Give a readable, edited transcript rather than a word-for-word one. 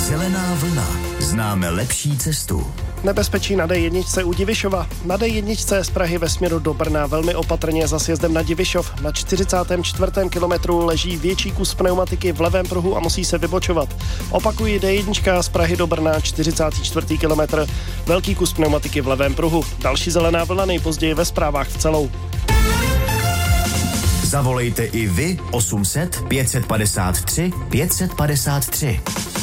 Zelená vlna. Známe lepší cestu. Nebezpečí na D1 u Divišova. Na D1 z Prahy ve směru do Brna velmi opatrně za sjezdem na Divišov. Na 44. kilometru leží větší kus pneumatiky v levém pruhu a musí se vybočovat. Opakuji, D1 z Prahy do Brna, 44. kilometr. Velký kus pneumatiky v levém pruhu. Další zelená vlna nejpozději ve zprávách v celou. Zavolejte i vy 800 553 553.